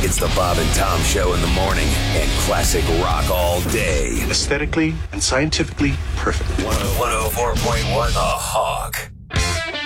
It's the Bob and Tom Show in the morning and classic rock all day. Aesthetically and scientifically perfect. 104.1 The Hog.